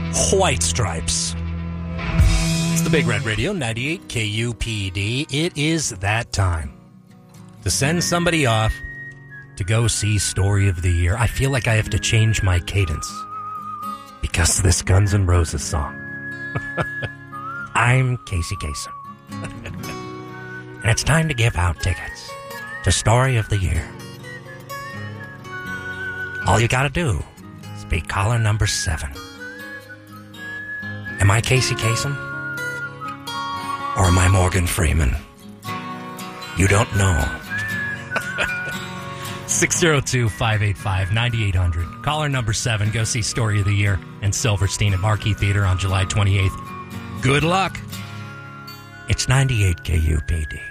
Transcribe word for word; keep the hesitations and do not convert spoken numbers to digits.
White Stripes. It's the Big Red Radio, ninety-eight K U P D. It is that time to send somebody off to go see Story of the Year. I feel like I have to change my cadence because of this Guns N' Roses song. I'm Casey Kasem. And it's time to give out tickets to Story of the Year. All you gotta do is be caller number seven. Am I Casey Kasem? Or am I Morgan Freeman? You don't know. six oh two, five eight five, nine eight hundred. Caller number seven. Go see Story of the Year in Silverstein at Marquee Theater on July twenty-eighth. Good luck. It's ninety-eight K U P D.